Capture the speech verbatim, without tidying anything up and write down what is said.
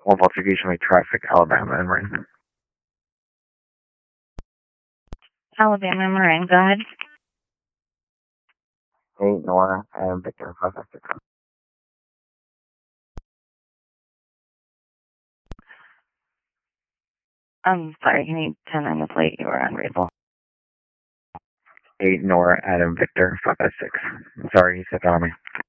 One Voltigation Way traffic, Alabama and Marin. Alabama and Marin, go ahead. eight Nora, Adam Victor, five five six. I'm sorry, you need ten minutes late. You were unreadable. eight Nora, Adam Victor, five five six. I'm sorry, you said that on me.